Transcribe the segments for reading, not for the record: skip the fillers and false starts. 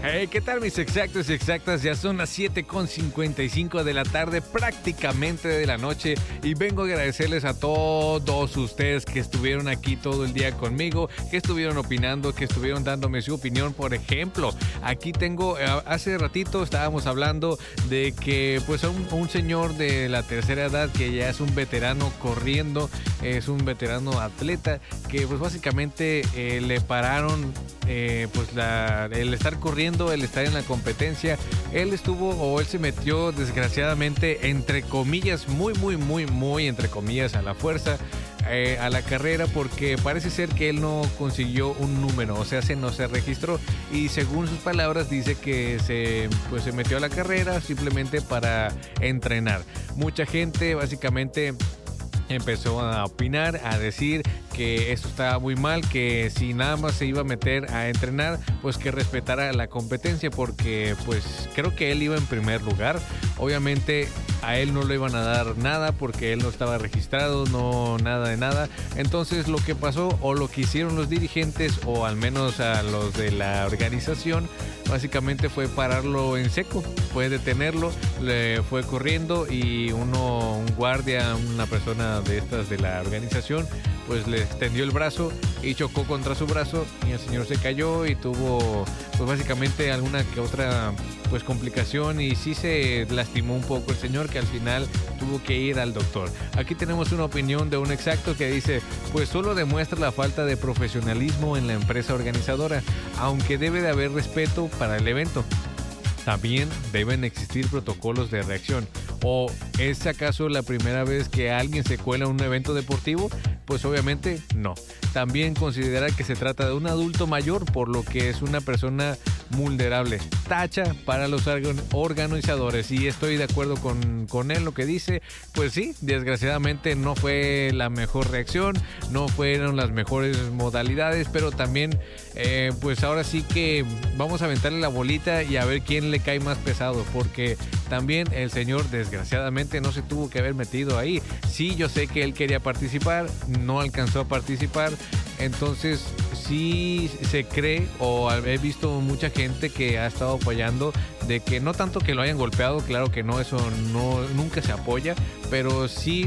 Hey, ¿qué tal mis exactos y exactas? Ya son las 7:55 de la tarde, prácticamente de la noche, y vengo a agradecerles a todos ustedes que estuvieron aquí todo el día conmigo, que estuvieron opinando, que estuvieron dándome su opinión. Por ejemplo, aquí tengo, hace ratito estábamos hablando de que pues un señor de la tercera edad que ya es un veterano corriendo, es un veterano atleta, que pues básicamente le pararon pues el estar corriendo, el estar en la competencia. Él se metió desgraciadamente, entre comillas, muy entre comillas, a la fuerza, a la carrera, porque parece ser que él no consiguió un número, o sea, no se registró, y según sus palabras dice que se metió a la carrera simplemente para entrenar. Mucha gente básicamente empezó a opinar, a decir que esto estaba muy mal, que si nada más se iba a meter a entrenar, pues que respetara la competencia, porque pues creo que él iba en primer lugar. Obviamente a él no le iban a dar nada porque él no estaba registrado, no nada de nada. Entonces lo que pasó, o lo que hicieron los dirigentes, o al menos a los de la organización, básicamente fue pararlo en seco, fue detenerlo, le fue corriendo, y un guardia, una persona de estas de la organización, pues le extendió el brazo y chocó contra su brazo, y el señor se cayó y tuvo pues básicamente alguna que otra pues complicación, y sí se lastimó un poco el señor, que al final tuvo que ir al doctor. Aquí tenemos una opinión de un exacto que dice: pues solo demuestra la falta de profesionalismo en la empresa organizadora, aunque debe de haber respeto para el evento. También deben existir protocolos de reacción. ¿O es acaso la primera vez que alguien se cuela en un evento deportivo? Pues obviamente no. También considera que se trata de un adulto mayor, por lo que es una persona vulnerable. Tacha para los organizadores. Y estoy de acuerdo con él, lo que dice. Pues sí, desgraciadamente no fue la mejor reacción, no fueron las mejores modalidades, pero también pues ahora sí que vamos a aventarle la bolita y a ver quién le cae más pesado, porque también el señor desgraciadamente no se tuvo que haber metido ahí. Sí, yo sé que él quería participar, no alcanzó a participar. Entonces sí se cree, o he visto mucha gente que ha estado apoyando de que no tanto que lo hayan golpeado, claro que no, eso nunca se apoya, pero sí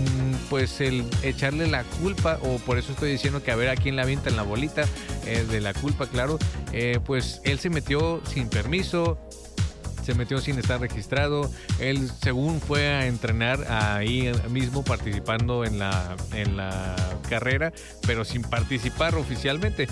pues el echarle la culpa, o por eso estoy diciendo que a ver a quién le avientan la bolita de la culpa, claro. Pues él se metió sin permiso, se metió sin estar registrado. Él, según, fue a entrenar ahí mismo, participando en la carrera, pero sin participar oficialmente.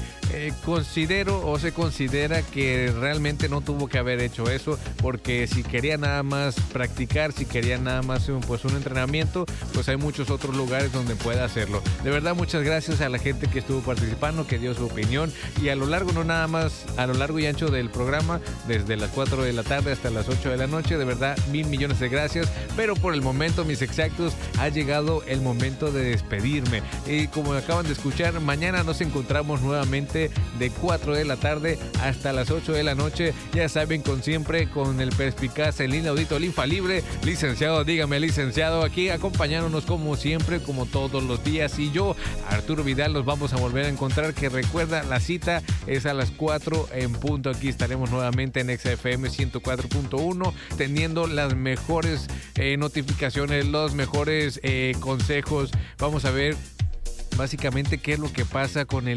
Se considera que realmente no tuvo que haber hecho eso, porque si quería nada más practicar, si quería nada más un entrenamiento, pues hay muchos otros lugares donde puede hacerlo. De verdad, muchas gracias a la gente que estuvo participando, que dio su opinión, y a lo largo, no nada más, a lo largo y ancho del programa, desde las 4 de la tarde hasta las 8 de la noche. De verdad, 1,000 millones de gracias. Pero por el momento, mis exactos, ha llegado el momento de despedirme. Y como acaban de escuchar, mañana nos encontramos nuevamente de 4 de la tarde hasta las 8 de la noche. Ya saben, con el perspicaz, el inaudito, el infalible licenciado, dígame licenciado, aquí acompañándonos como siempre, como todos los días. Y yo, Arturo Vidal, nos vamos a volver a encontrar, que recuerda, la cita es a las 4 en punto. Aquí estaremos nuevamente en XFM 104.1, teniendo las mejores notificaciones, los mejores consejos. Vamos a ver básicamente qué es lo que pasa con el